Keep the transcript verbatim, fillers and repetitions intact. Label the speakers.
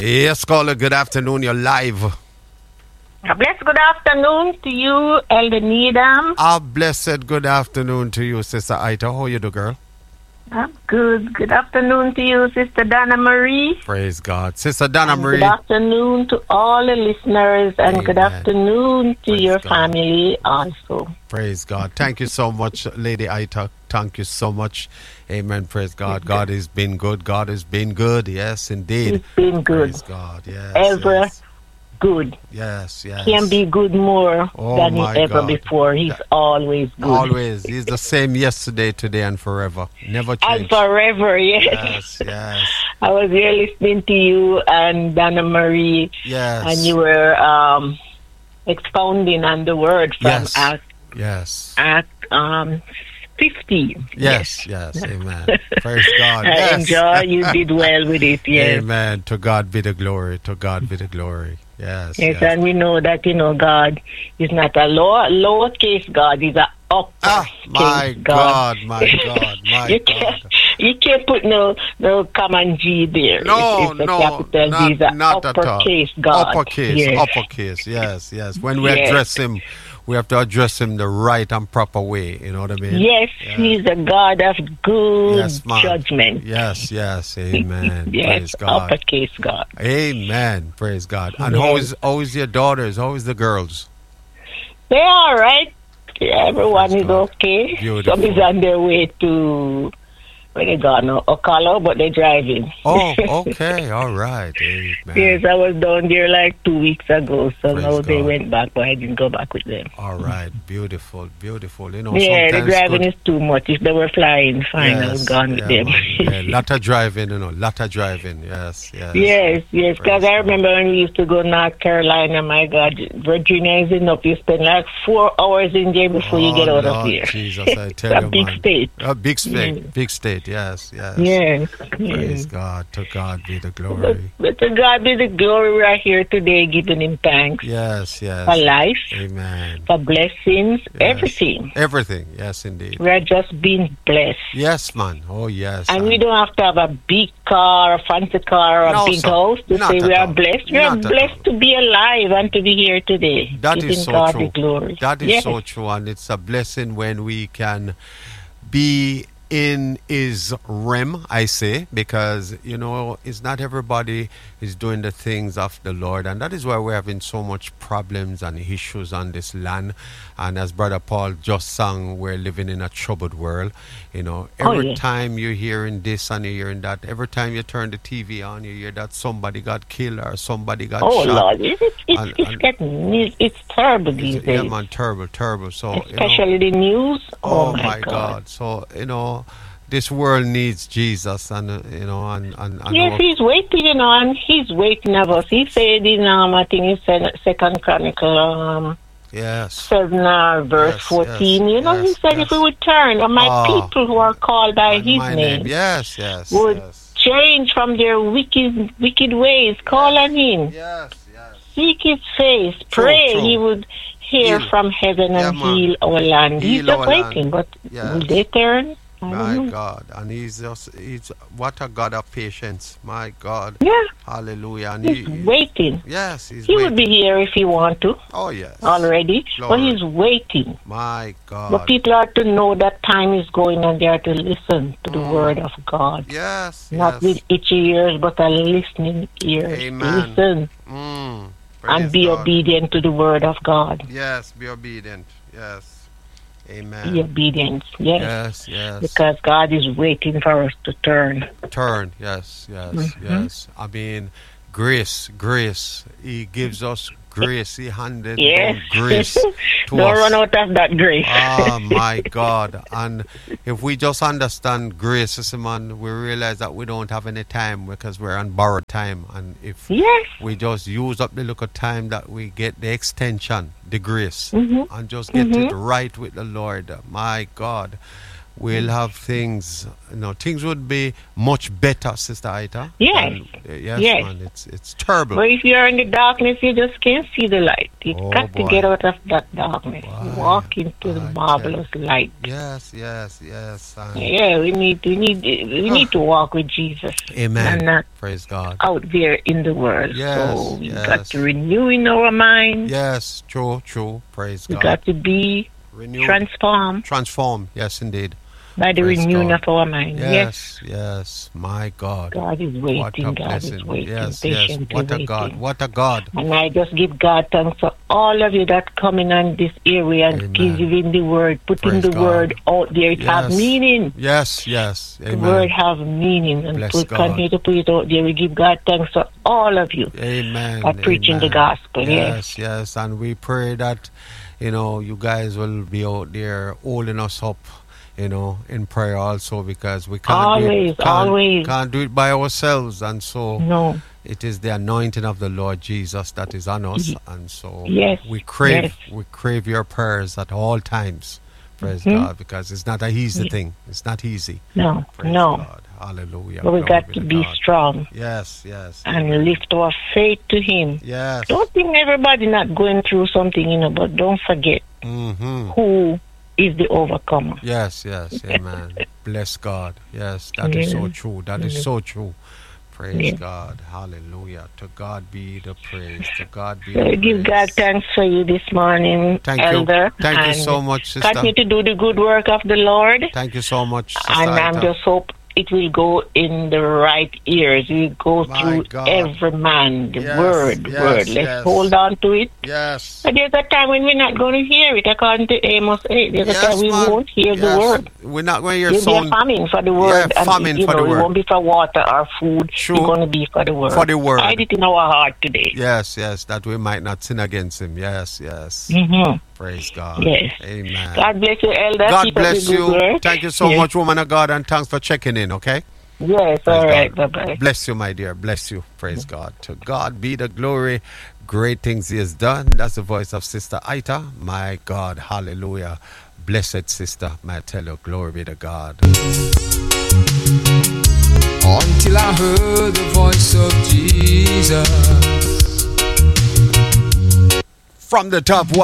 Speaker 1: Yes, caller, good afternoon. You're live.
Speaker 2: A blessed good afternoon to you, Elder Needham.
Speaker 1: A blessed good afternoon to you, Sister Ita. How you do, girl?
Speaker 2: I'm good. Good afternoon to you, Sister Donna Marie.
Speaker 1: Praise God. Sister Donna
Speaker 2: and
Speaker 1: Marie.
Speaker 2: Good afternoon to all the listeners, and
Speaker 1: Amen.
Speaker 2: Good afternoon to
Speaker 1: Praise
Speaker 2: your
Speaker 1: God.
Speaker 2: family also.
Speaker 1: Praise God. Thank you so much, Lady Ita. Thank you so much. Amen. Praise God. God has been good. God has been good. Yes, indeed.
Speaker 2: He's been good.
Speaker 1: Praise God. Yes.
Speaker 2: Ever
Speaker 1: yes.
Speaker 2: good.
Speaker 1: Yes, yes.
Speaker 2: Can be good more
Speaker 1: Oh,
Speaker 2: than
Speaker 1: my
Speaker 2: he ever
Speaker 1: God.
Speaker 2: before. He's
Speaker 1: That-
Speaker 2: always good.
Speaker 1: Always. He's the same yesterday, today, and forever. Never
Speaker 2: And
Speaker 1: change.
Speaker 2: forever, yes.
Speaker 1: Yes, yes.
Speaker 2: I was here listening to you and Donna Marie,
Speaker 1: Yes.
Speaker 2: and you were um, expounding on the word from
Speaker 1: Yes.
Speaker 2: Act,
Speaker 1: Yes.
Speaker 2: Act um, fifteen.
Speaker 1: Yes, yes, amen. Praise God.
Speaker 2: I
Speaker 1: Yes.
Speaker 2: enjoy. You did well with it. Yes.
Speaker 1: Amen. To God be the glory. To God be the glory. Yes.
Speaker 2: Yes,
Speaker 1: yes.
Speaker 2: and we know that, you know, God is not a lower lowercase God, he's a upper
Speaker 1: Ah,
Speaker 2: case
Speaker 1: my God, my God, my
Speaker 2: you
Speaker 1: God.
Speaker 2: Can't, you can't put no no common G there.
Speaker 1: No,
Speaker 2: it's, it's
Speaker 1: no,
Speaker 2: a capital
Speaker 1: not,
Speaker 2: G, is a
Speaker 1: not at all.
Speaker 2: uppercase God.
Speaker 1: Uppercase,
Speaker 2: Yes.
Speaker 1: uppercase, yes, yes. When we
Speaker 2: Yes.
Speaker 1: address him, we have to address him the right and proper way. You know what I mean?
Speaker 2: Yes,
Speaker 1: Yeah.
Speaker 2: he's a God of good
Speaker 1: Yes, man.
Speaker 2: judgment.
Speaker 1: Yes, yes, amen.
Speaker 2: Yes,
Speaker 1: Praise God.
Speaker 2: uppercase God.
Speaker 1: Amen. Praise God. And
Speaker 2: Yes.
Speaker 1: how is how is your daughters? How is the girls?
Speaker 2: They're all right. Yeah, everyone
Speaker 1: Praise
Speaker 2: is
Speaker 1: God.
Speaker 2: okay.
Speaker 1: Beautiful.
Speaker 2: Some is on their way to, where they gone now? Ocala, but they're driving.
Speaker 1: Oh, okay, all right. Amen.
Speaker 2: Yes, I was down there like two weeks ago, so
Speaker 1: Praise
Speaker 2: now they
Speaker 1: God.
Speaker 2: went back, but I didn't go back with them.
Speaker 1: All right, beautiful, beautiful. You know,
Speaker 2: Yeah, the
Speaker 1: sometimes
Speaker 2: driving
Speaker 1: good.
Speaker 2: is too much. If they were flying, fine, I was gone with
Speaker 1: yeah,
Speaker 2: them.
Speaker 1: man. Yeah, lot of driving, you know, lot of driving. Yes, yes.
Speaker 2: Yes, yes, because
Speaker 1: Praise
Speaker 2: I
Speaker 1: God.
Speaker 2: remember when we used to go North Carolina, my God, Virginia is enough. You spend like four hours in there before you get
Speaker 1: Oh,
Speaker 2: out of
Speaker 1: Lord
Speaker 2: here.
Speaker 1: Jesus, I tell
Speaker 2: It's a
Speaker 1: you,
Speaker 2: big
Speaker 1: man.
Speaker 2: state.
Speaker 1: A big state,
Speaker 2: Mm.
Speaker 1: big state. Yes, yes.
Speaker 2: Yes,
Speaker 1: Praise
Speaker 2: yes.
Speaker 1: God. To God be the
Speaker 2: But,
Speaker 1: glory.
Speaker 2: but to God be the glory, we are here today giving him thanks
Speaker 1: Yes, yes.
Speaker 2: for life,
Speaker 1: Amen.
Speaker 2: for blessings,
Speaker 1: Yes.
Speaker 2: everything.
Speaker 1: Everything. Yes, indeed.
Speaker 2: We are just being blessed.
Speaker 1: Yes, man. Oh, yes.
Speaker 2: And we don't have to have a big car, a fancy car, or a
Speaker 1: No,
Speaker 2: big
Speaker 1: sir.
Speaker 2: house to
Speaker 1: Not
Speaker 2: say
Speaker 1: at
Speaker 2: we are
Speaker 1: all.
Speaker 2: blessed. We
Speaker 1: Not
Speaker 2: are
Speaker 1: at
Speaker 2: blessed
Speaker 1: all.
Speaker 2: to be alive and to be here today.
Speaker 1: That
Speaker 2: giving
Speaker 1: is so
Speaker 2: God
Speaker 1: true.
Speaker 2: the glory.
Speaker 1: That is
Speaker 2: Yes.
Speaker 1: so true, and it's a blessing when we can be in his realm, I say, because, you know, it's not everybody is doing the things of the Lord, and that is why we're having so much problems and issues on this land. And as Brother Paul just sang, we're living in a troubled world. You know,
Speaker 2: Oh,
Speaker 1: every
Speaker 2: yeah.
Speaker 1: time you're hearing this and you're hearing that, every time you turn the T V on, you hear that somebody got killed or somebody got
Speaker 2: Oh,
Speaker 1: shot.
Speaker 2: Lord. It's, it's,
Speaker 1: And-
Speaker 2: it's
Speaker 1: and-
Speaker 2: getting, it's, it's terrible these
Speaker 1: It's- yeah,
Speaker 2: days.
Speaker 1: man, terrible, terrible. So, you know,
Speaker 2: Especially the news.
Speaker 1: oh,
Speaker 2: Oh,
Speaker 1: my God. So, you know, this world needs Jesus, and uh, you know, and and, and
Speaker 2: Yes,
Speaker 1: our-
Speaker 2: he's waiting, you know, and he's waiting of us. He said in, um, I think he said Second Chronicle, um,
Speaker 1: yes,
Speaker 2: seven, uh, verse
Speaker 1: Yes,
Speaker 2: fourteen.
Speaker 1: yes,
Speaker 2: you know, he
Speaker 1: yes,
Speaker 2: said
Speaker 1: yes.
Speaker 2: if we would turn, and my
Speaker 1: Ah.
Speaker 2: people who are called by
Speaker 1: and
Speaker 2: his
Speaker 1: my
Speaker 2: name,
Speaker 1: Yes, yes,
Speaker 2: would
Speaker 1: yes,
Speaker 2: change from their wicked, wicked ways, call on him,
Speaker 1: yes, yes.
Speaker 2: seek his face,
Speaker 1: True,
Speaker 2: pray,
Speaker 1: true.
Speaker 2: he would hear
Speaker 1: Heal.
Speaker 2: from heaven
Speaker 1: Yeah,
Speaker 2: and
Speaker 1: man.
Speaker 2: heal our land.
Speaker 1: Heal
Speaker 2: He's just
Speaker 1: our
Speaker 2: waiting,
Speaker 1: land.
Speaker 2: but
Speaker 1: Yes.
Speaker 2: will they turn? I don't
Speaker 1: My
Speaker 2: know.
Speaker 1: God, and he's just, he's what a God of patience. My God,
Speaker 2: Yeah,
Speaker 1: hallelujah. And
Speaker 2: he's
Speaker 1: he,
Speaker 2: waiting.
Speaker 1: yes, he's
Speaker 2: He
Speaker 1: waiting.
Speaker 2: would be here if he want to
Speaker 1: Oh, yes,
Speaker 2: already, but
Speaker 1: Lord.
Speaker 2: he's waiting.
Speaker 1: My God.
Speaker 2: But people are to know that time is going and they are to listen to the
Speaker 1: Mm.
Speaker 2: word of God.
Speaker 1: Yes,
Speaker 2: Not
Speaker 1: yes.
Speaker 2: with itchy ears, but a listening ears.
Speaker 1: Amen.
Speaker 2: Listen
Speaker 1: Mm,
Speaker 2: and
Speaker 1: praise
Speaker 2: be
Speaker 1: God.
Speaker 2: obedient to the word of God.
Speaker 1: Yes, be obedient. Yes.
Speaker 2: Be
Speaker 1: Amen.
Speaker 2: obedient, yes.
Speaker 1: Yes, yes.
Speaker 2: Because God is waiting for us to turn.
Speaker 1: Turn. Yes, yes,
Speaker 2: Mhm.
Speaker 1: yes. I mean, grace, grace. He gives us grace. He handed
Speaker 2: Yes.
Speaker 1: down grace to
Speaker 2: Don't
Speaker 1: us.
Speaker 2: run out of that grace.
Speaker 1: Oh my God. And if we just understand grace, listen, man, we realize that we don't have any time because we're on borrowed time. And if
Speaker 2: Yes.
Speaker 1: we just use up the little time that we get the extension, the grace,
Speaker 2: Mhm.
Speaker 1: and just get
Speaker 2: Mhm.
Speaker 1: it right with the Lord, my God. we'll have things, you know, things would be much better, Sister Ita.
Speaker 2: Yes.
Speaker 1: And, uh, yes,
Speaker 2: Yes.
Speaker 1: man, it's it's terrible.
Speaker 2: But if you're in the darkness, you just can't see the light. You've
Speaker 1: Oh,
Speaker 2: got
Speaker 1: boy.
Speaker 2: to get out of that darkness.
Speaker 1: Why?
Speaker 2: Walk into the
Speaker 1: I
Speaker 2: marvelous light.
Speaker 1: Yes, yes, yes. and-
Speaker 2: Yeah, we need we need we need to walk with Jesus.
Speaker 1: Amen.
Speaker 2: And not
Speaker 1: Praise God.
Speaker 2: out there in the world.
Speaker 1: Yes,
Speaker 2: so we
Speaker 1: yes.
Speaker 2: got to renew in our mind.
Speaker 1: Yes, true, true. Praise
Speaker 2: We
Speaker 1: God.
Speaker 2: got to be
Speaker 1: Renew,
Speaker 2: transformed
Speaker 1: transform. Yes, indeed.
Speaker 2: by the
Speaker 1: Praise
Speaker 2: renewing
Speaker 1: God.
Speaker 2: of our mind.
Speaker 1: Yes, yes. My God.
Speaker 2: God is
Speaker 1: What
Speaker 2: waiting.
Speaker 1: a
Speaker 2: God is
Speaker 1: blessing.
Speaker 2: waiting.
Speaker 1: Yes, yes.
Speaker 2: patiently
Speaker 1: What a
Speaker 2: waiting.
Speaker 1: God. What a God.
Speaker 2: And I just give God thanks for all of you that coming on this area and
Speaker 1: Amen.
Speaker 2: giving the word, putting
Speaker 1: Praise
Speaker 2: the
Speaker 1: God.
Speaker 2: word out there. It have
Speaker 1: Yes.
Speaker 2: meaning.
Speaker 1: Yes, yes.
Speaker 2: The word
Speaker 1: Amen.
Speaker 2: have meaning. And
Speaker 1: Bless
Speaker 2: we
Speaker 1: God.
Speaker 2: continue to put it out there. We give God thanks for all of you
Speaker 1: Amen.
Speaker 2: for preaching the
Speaker 1: Amen.
Speaker 2: gospel. Yes.
Speaker 1: Yes, yes. And we pray that, you know, you guys will be out there holding us up, you know, in prayer also, because we can't do
Speaker 2: Always,
Speaker 1: it, can't,
Speaker 2: always.
Speaker 1: can't do it by ourselves. And so
Speaker 2: No.
Speaker 1: it is the anointing of the Lord Jesus that is on us. And so
Speaker 2: Yes,
Speaker 1: we crave
Speaker 2: yes.
Speaker 1: we crave your prayers at all times. Praise
Speaker 2: Mhm.
Speaker 1: God, because it's not a easy
Speaker 2: Yeah.
Speaker 1: thing. It's not easy.
Speaker 2: No.
Speaker 1: Praise
Speaker 2: no.
Speaker 1: God. Hallelujah.
Speaker 2: But we
Speaker 1: Glory
Speaker 2: got
Speaker 1: be
Speaker 2: to
Speaker 1: to
Speaker 2: be
Speaker 1: God.
Speaker 2: strong
Speaker 1: Yes, yes.
Speaker 2: and lift our faith to Him.
Speaker 1: Yes.
Speaker 2: Don't think everybody not going through something, you know, but don't forget
Speaker 1: Mm-hmm.
Speaker 2: who is the overcomer.
Speaker 1: Yes, yes, amen. Bless God. Yes, that is so
Speaker 2: Yeah.
Speaker 1: true. That is
Speaker 2: Yeah.
Speaker 1: so true. Praise
Speaker 2: Yeah.
Speaker 1: God. Hallelujah. To God be the praise. To God be
Speaker 2: So
Speaker 1: the
Speaker 2: I give God
Speaker 1: praise.
Speaker 2: thanks for you this morning,
Speaker 1: Thank
Speaker 2: Elder.
Speaker 1: you. Thank you
Speaker 2: and
Speaker 1: so much, sister.
Speaker 2: Continue to do the good work of the Lord.
Speaker 1: Thank you so much, sister.
Speaker 2: And I'm
Speaker 1: Ita.
Speaker 2: just hope it will go in the right ears. We go
Speaker 1: My
Speaker 2: through
Speaker 1: God.
Speaker 2: every man, the
Speaker 1: Yes,
Speaker 2: word, the
Speaker 1: yes,
Speaker 2: word. Let's
Speaker 1: yes.
Speaker 2: hold on to it.
Speaker 1: Yes.
Speaker 2: But there's a time when we're not going to hear it, according to Amos eight. There's
Speaker 1: Yes,
Speaker 2: a time we
Speaker 1: man.
Speaker 2: won't hear the
Speaker 1: Yes.
Speaker 2: word.
Speaker 1: We're not going to hear
Speaker 2: There'll be a
Speaker 1: sound
Speaker 2: famine for the word.
Speaker 1: Yeah,
Speaker 2: and
Speaker 1: famine
Speaker 2: you
Speaker 1: for
Speaker 2: know,
Speaker 1: the word.
Speaker 2: It won't be for water or food.
Speaker 1: True.
Speaker 2: It's going to be for the word.
Speaker 1: for the word.
Speaker 2: Hide it in our heart today.
Speaker 1: Yes, yes, that we might not sin against him. Yes, yes.
Speaker 2: Mm-hmm.
Speaker 1: Praise God.
Speaker 2: Yes.
Speaker 1: Amen.
Speaker 2: God bless you, Elder.
Speaker 1: God
Speaker 2: Keep up the
Speaker 1: bless
Speaker 2: good
Speaker 1: you.
Speaker 2: work.
Speaker 1: Thank you so
Speaker 2: Yes.
Speaker 1: much, woman of God, and thanks for checking in, okay?
Speaker 2: Yes,
Speaker 1: Praise
Speaker 2: all right.
Speaker 1: God.
Speaker 2: Bye-bye.
Speaker 1: Bless you, my dear. Bless you. Praise God. To God be the glory. Great things he has done. That's the voice of Sister Ita. My God. Hallelujah. Blessed sister. May I tell you, glory be to God.
Speaker 3: Until I heard the voice of Jesus.
Speaker 1: From the top.